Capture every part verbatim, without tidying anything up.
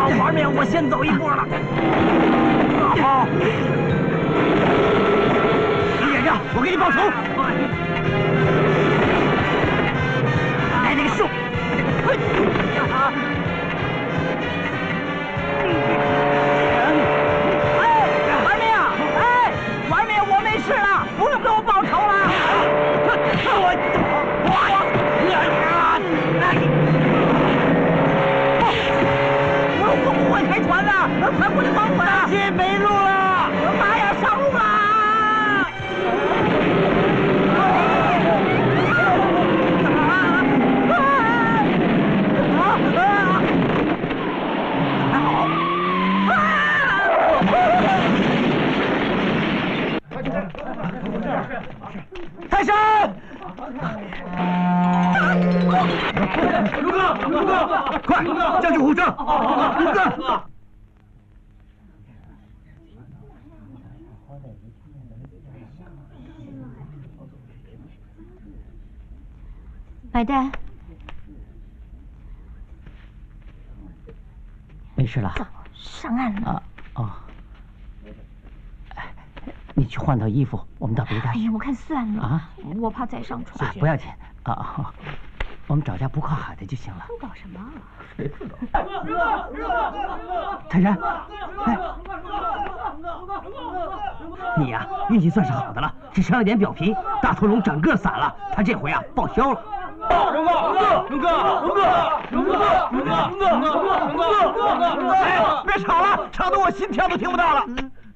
玩命，我先走一步了。好，李眼亮，我给你报仇。来那个秀。哎，玩命！哎，玩命！我没事了，不用给我报仇了。我我我我我开船了，快过来帮我呀！进没路了，妈呀，上路了！泰山！卢哥，卢哥，快叫救护车！卢哥， 白丹， 没事了。 走，上岸了。 啊哦。你去换套衣服，我们到别家去。 哎呀，我看算了啊， 我怕再上船。 不要紧啊，我们找家不靠海的就行了。 搞什么？ 谁知道？泰山，哎，你呀、啊、运气算是好的了，只伤了点表皮，大头龙整个散了，他这回啊报销了。 龙哥，龙哥，龙哥，龙哥，龙哥，龙哥，龙哥，龙哥，龙哥，哎，别吵了，吵得我心跳都听不到了。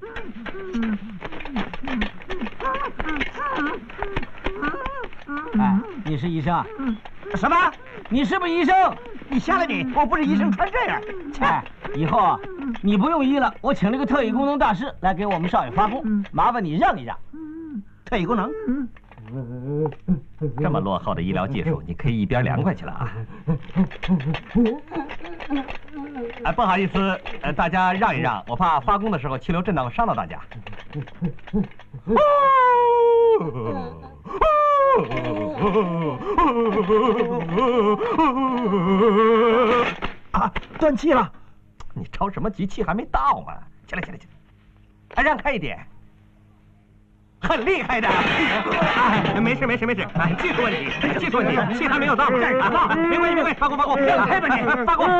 哎，你是医生啊？ 什么？ 你是不是医生？ 你瞎了你！我不是医生，穿这样。 哎，以后啊，你不用医了，我请了个特异功能大师来给我们少爷发功，麻烦你让一让。 特异功能？ 这么落后的医疗技术，你可以一边凉快去了啊！哎，不好意思，呃，大家让一让，我怕发功的时候气流震荡伤到大家。 啊，断气了！ 你着什么急？气还没到嘛！起来，起来，起来！哎，让开一点。很厉害的，哎，没事没事没事，哎，技术问题，技术问题，气还没有到，干什么？没关系没关系，发功发功，让开吧你，发功，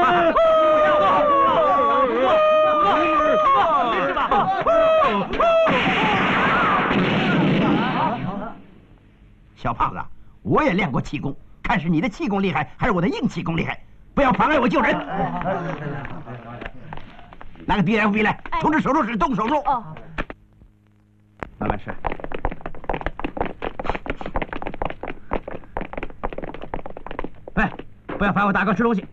没事吧？ 小胖子，我也练过气功，看是你的气功厉害，还是我的硬气功厉害？不要妨碍我救人。拿个 D F B 来，通知手术室动手术。哦。慢慢吃。哎，不要烦我大哥吃东西。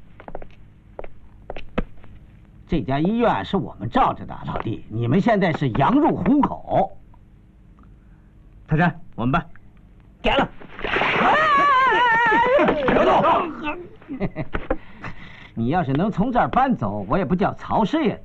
这家医院是我们罩着的，老弟，你们现在是羊入虎口。 泰山，我们班改了。 别动！你要是能从这儿搬走，我也不叫曹师爷。